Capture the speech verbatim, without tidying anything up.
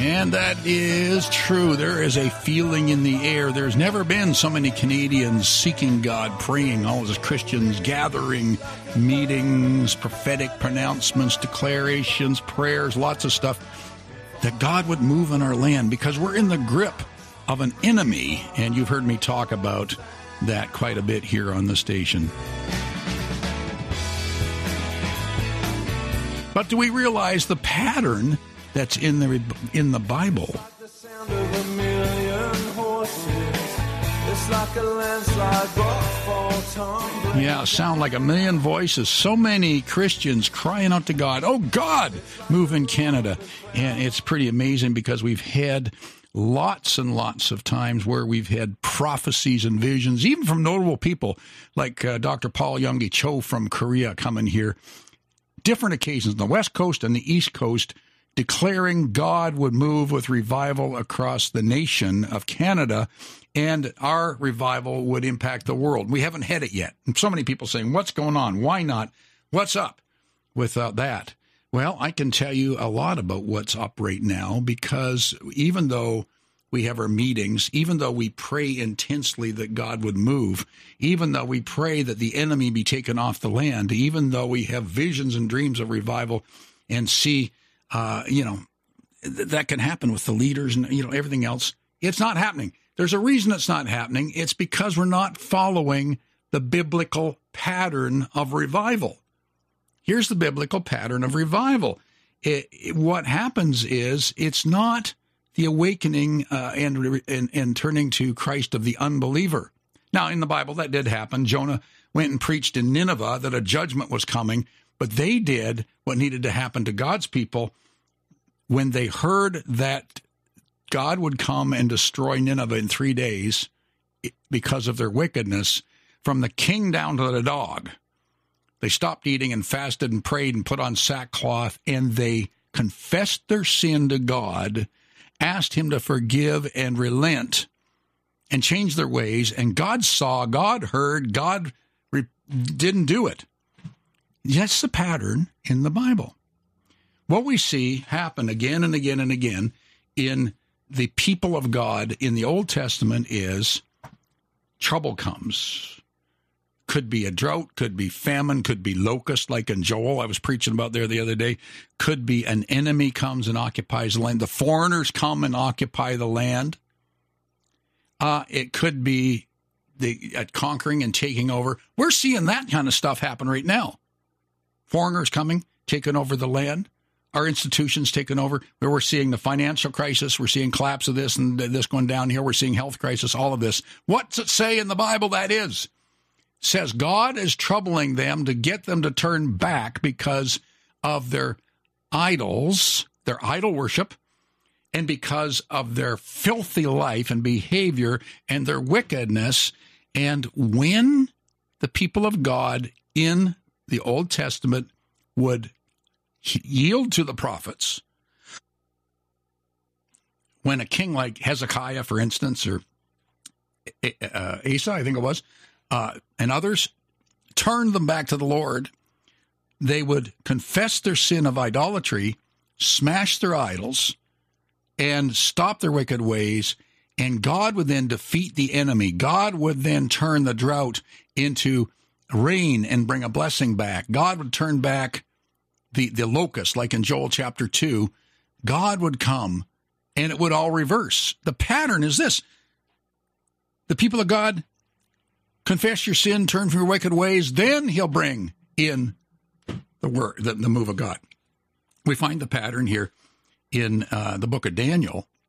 And that is true. There is a feeling in the air. There's never been so many Canadians seeking God, praying, all those Christians gathering, meetings, prophetic pronouncements, declarations, prayers, lots of stuff, that God would move in our land because we're in the grip of an enemy. And you've heard me talk about that quite a bit here on the station. But do we realize the pattern that's in the in the Bible? Yeah, sound like a million voices. So many Christians crying out to God, oh, God, move in Canada. And it's pretty amazing because we've had lots and lots of times where we've had prophecies and visions, even from notable people like uh, Doctor Paul Yonggi Cho from Korea coming here. Different occasions on the West Coast and the East Coast, declaring God would move with revival across the nation of Canada, and our revival would impact the world. We haven't had it yet. And so many people saying, what's going on? Why not? What's up with uh, that? Well, I can tell you a lot about what's up right now, because even though we have our meetings, even though we pray intensely that God would move, even though we pray that the enemy be taken off the land, even though we have visions and dreams of revival and see Uh, you know, th- that can happen with the leaders and, you know, everything else. It's not happening. There's a reason it's not happening. It's because we're not following the biblical pattern of revival. Here's the biblical pattern of revival. It, it, what happens is it's not the awakening uh, and, and, and turning to Christ of the unbeliever. Now, in the Bible, that did happen. Jonah went and preached in Nineveh that a judgment was coming, but they did what needed to happen to God's people when they heard that God would come and destroy Nineveh in three days because of their wickedness, from the king down to the dog. They stopped eating and fasted and prayed and put on sackcloth, and they confessed their sin to God, asked him to forgive and relent and change their ways, and God saw, God heard, God re- didn't do it. That's the pattern in the Bible. What we see happen again and again and again in the people of God in the Old Testament is trouble comes. Could be a drought, could be famine, could be locust, like in Joel I was preaching about there the other day. Could be an enemy comes and occupies the land. The foreigners come and occupy the land. Uh, it could be the uh, conquering and taking over. We're seeing that kind of stuff happen right now. Foreigners coming, taking over the land. Our institutions taken over. Where we're seeing the financial crisis. We're seeing collapse of this and this going down here. We're seeing health crisis, all of this. What's it say in the Bible that is? It says God is troubling them to get them to turn back because of their idols, their idol worship, and because of their filthy life and behavior and their wickedness. And when the people of God in the Old Testament would yield to the prophets, when a king like Hezekiah, for instance, or uh, Asa, I think it was, uh, and others turned them back to the Lord, they would confess their sin of idolatry, smash their idols, and stop their wicked ways, and God would then defeat the enemy. God would then turn the drought into rain and bring a blessing back. God would turn back the, the locust, like in Joel chapter two. God would come, and it would all reverse. The pattern is this. The people of God, confess your sin, turn from your wicked ways, then he'll bring in the word, the, the move of God. We find the pattern here in uh, the book of Daniel,